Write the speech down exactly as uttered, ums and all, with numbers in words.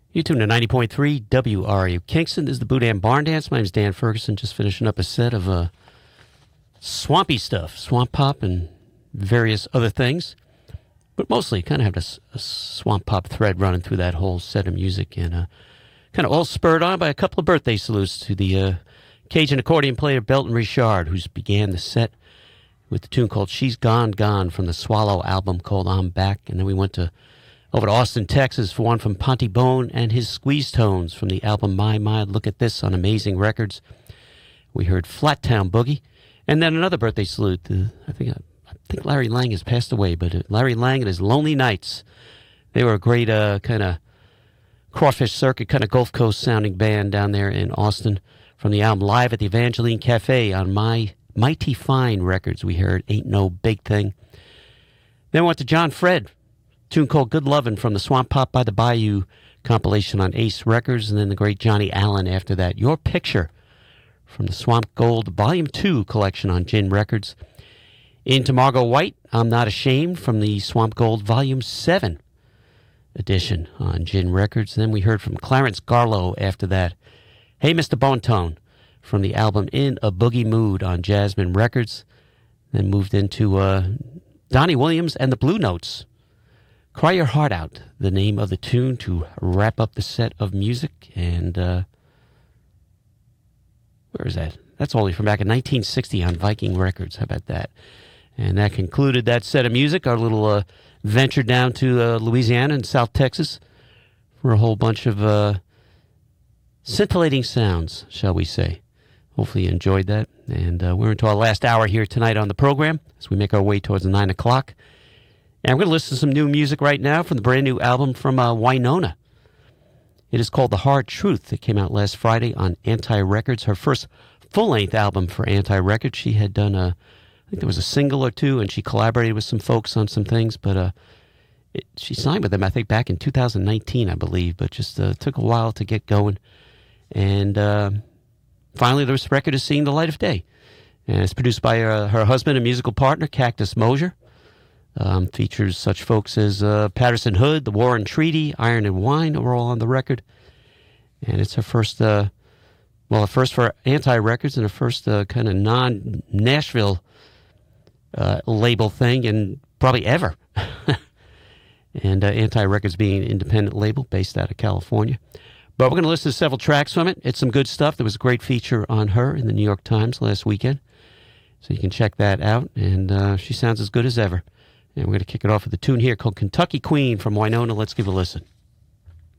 You tune to ninety point three W R U Kingston. This is the Boudin Barn Dance. My name is Dan Ferguson, just finishing up a set of uh, swampy stuff, swamp pop and various other things. But mostly kind of have a, a swamp pop thread running through that whole set of music. And uh, kind of all spurred on by a couple of birthday salutes to the uh, Cajun accordion player Belton Richard, who's began the set with the tune called She's Gone, Gone from the Swallow album called I'm Back. And then we went to over to Austin, Texas for one from Ponty Bone and his Squeeze Tones from the album My My Look at This on Amazing Records. We heard Flat Town Boogie. And then another birthday salute. To, I think I think Larry Lang has passed away, but uh, Larry Lang and his Lonely Nights. They were a great uh, kind of crawfish circuit, kind of Gulf Coast sounding band down there in Austin. From the album Live at the Evangeline Cafe on My Mighty Fine Records, we heard Ain't No Big Thing. Then we went to John Fred, tune called Good Lovin' from the Swamp Pop by the Bayou compilation on Ace Records, and then the great Johnny Allen after that. Your Picture from the Swamp Gold Volume two collection on Gin Records. Into Margot White, I'm Not Ashamed from the Swamp Gold Volume seven edition on Gin Records. Then we heard from Clarence Garlow after that. Hey Mister Bonetone from the album In a Boogie Mood on Jasmine Records. Then moved into uh, Donnie Williams and the Blue Notes. Cry Your Heart Out, the name of the tune to wrap up the set of music. And uh, where is that? That's only from back in nineteen sixty on Viking Records. How about that? And that concluded that set of music, our little uh, venture down to uh, Louisiana and South Texas for a whole bunch of uh, scintillating sounds, shall we say. Hopefully you enjoyed that. And uh, we're into our last hour here tonight on the program as we make our way towards nine o'clock. And we're going to listen to some new music right now from the brand new album from uh, Wynonna. It is called The Hard Truth. It came out last Friday on Anti Records, her first full-length album for Anti Records. She had done a, I think there was a single or two, and she collaborated with some folks on some things, but uh, it, she signed with them, I think, back in two thousand nineteen, I believe, but just uh, took a while to get going. And uh, finally, this record is seeing the light of day. And it's produced by uh, her husband and musical partner, Cactus Mosier. Um, features such folks as uh, Patterson Hood, The War and Treaty, Iron and Wine are all on the record. And it's her first, uh, well, her first for Anti Records and her first uh, kind of non-Nashville uh, label thing, and probably ever. and uh, Anti Records being an independent label based out of California. But we're going to listen to several tracks from it. It's some good stuff. There was a great feature on her in the New York Times last weekend. So you can check that out. And uh, she sounds as good as ever. And we're going to kick it off with a tune here called Kentucky Queen from Wynonna. Let's give it a listen.